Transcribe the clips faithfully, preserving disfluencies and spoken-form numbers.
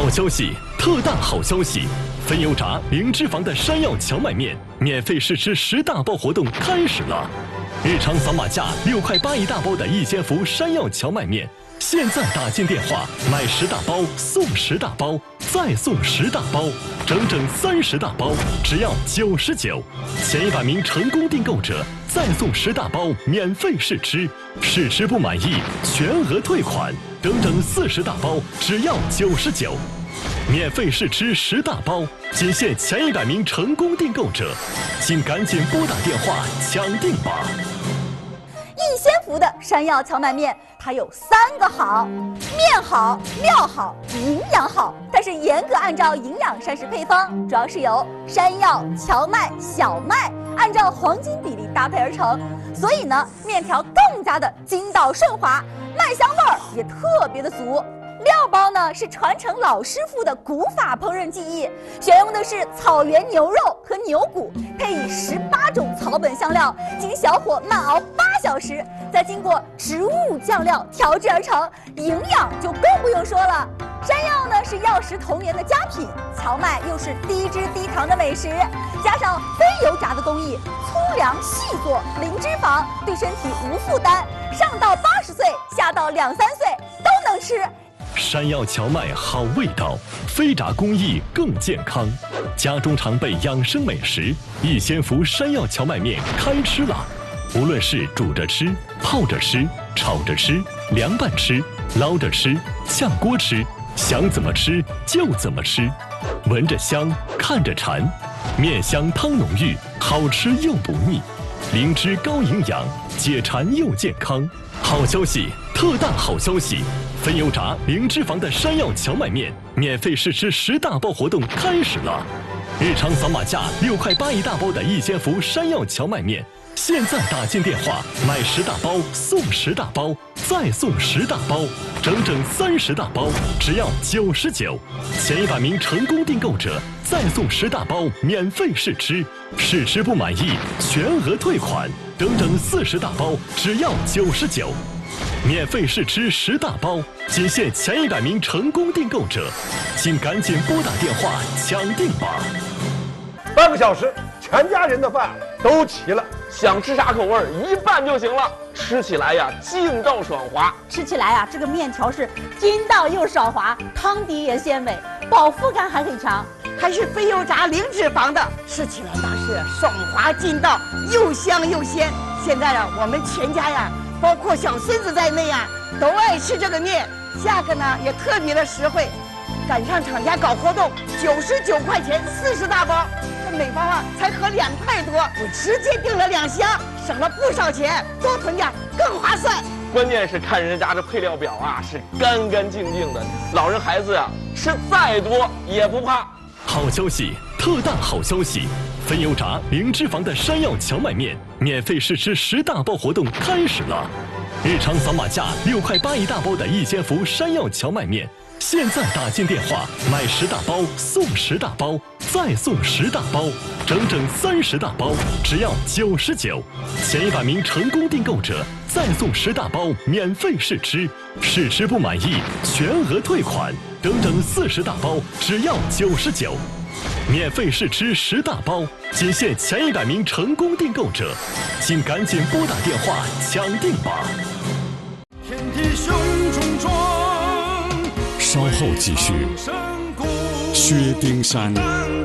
好消息，特大好消息！分油炸零脂肪的山药荞麦面免费试吃十大包活动开始了！日常扫码价六块八一大包的一千伏山药荞麦面，现在打进电话买十大包送十大包，再送十大包，整整三十大包，只要九十九。前一百名成功订购者再送十大包免费试吃，试吃不满意全额退款。 整整四十大包，只要九十九，免费试吃十大包，仅限前一百名成功订购者，请赶紧拨打电话抢订吧！ 逸仙福的山药荞麦面，它有三个好：面好、料好、营养好。但是严格按照营养膳食配方，主要是由山药、荞麦、小麦按照黄金比例搭配而成，所以呢，面条更加的筋道顺滑。 麦香味儿也特别的足，料包呢是传承老师傅的古法烹饪技艺，选用的是草原牛肉和牛骨，配以十八种草本香料，经小火慢熬八小时，再经过植物酱料调制而成，营养就更不用说了。山药呢是药食同源的佳品，荞麦又是低脂低糖的美食，加上非油炸的工艺，粗粮细做，零脂肪，对身体无负担。 上到八十岁，下到两三岁都能吃。 山药荞麦好味道，非炸工艺更健康。家中常备养生美食，逸仙福山药荞麦面开吃了。无论是煮着吃、泡着吃、炒着吃、凉拌吃、捞着吃、炝锅吃，想怎么吃就怎么吃。闻着香，看着馋，面香汤浓郁，好吃又不腻。 灵芝高营养，解馋又健康。好消息，特大好消息！分油炸零脂肪的山药荞麦面免费试吃十大包活动开始了。日常扫码价六块八一大包的逸仙福山药荞麦面，现在打进电话买十大包送十大包，再送十大包，整整三十大包，只要九十九。前一百名成功订购者再送十大包免费试吃。 试吃不满意全额退款，整整四十大包，只要九十九。免费试吃十大包，仅限前一百名成功订购者，请赶紧拨打电话抢订吧！ 半个小时，全家人的饭都齐了。 想吃啥口味儿，一拌就行了。吃起来呀，劲道爽滑。 吃起来啊，这个面条是筋道又爽滑，汤底也鲜美，饱腹感还很强。 还是非油炸零脂肪的，吃起来那是爽滑劲道，又香又鲜。现在啊，我们全家呀，包括小孙子在内啊，都爱吃这个面，价格呢也特别的实惠。赶上厂家搞活动，九十九块钱四十大包，这每包啊才合两块多，我直接订了两箱，省了不少钱，多囤点更划算。 关键是看人家这配料表啊，是干干净净的，老人孩子呀、啊、吃再多也不怕。 好消息，特大好消息！分油炸零脂肪的山药荞麦面免费试吃十大包活动开始了。日常扫码价六块八一大包的逸仙福山药荞麦面，现在打进电话买十大包送十大包，再送十大包，整整三十大包，只要九十九。前一百名成功订购者再送十大包免费试吃，试吃不满意全额退款。 整整四十大包，只要九十九，免费试吃十大包，仅限前一百名成功订购者，请赶紧拨打电话抢订吧！ 天地雄中壮， 稍后继续。薛丁山。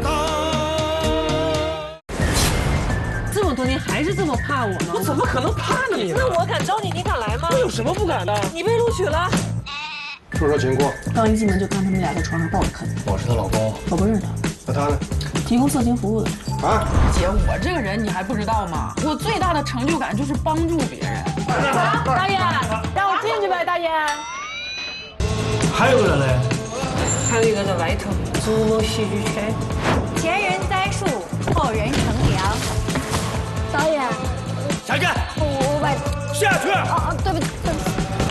这么多年还是这么怕我吗？ 我怎么可能怕你呢？ 那我敢招你，你敢来吗？ 我有什么不敢的？ 你被录取了。 说说情况。 刚一进门就看他们俩在床上抱着啃。 我是她老公。 我不认识他。 那他呢？ 提供色情服务的。 啊？ 姐，我这个人你还不知道吗？我最大的成就感就是帮助别人。 大爷，让我进去呗，大爷。 还有个人嘞？ 还有一个在外头，竹楼戏剧圈。 前人栽树，后人乘凉。导演。 下去。 我外。 下去。 啊啊，对不起，对不起。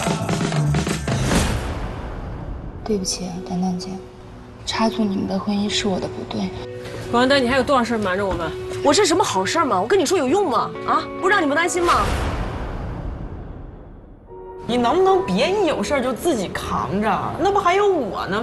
对不起，丹丹姐，插足你们的婚姻是我的不对。 王丹，你还有多少事瞒着我们？我是什么好事吗？我跟你说有用吗？啊，不让你们担心吗？ 你能不能别一有事就自己扛着？那不还有我呢吗？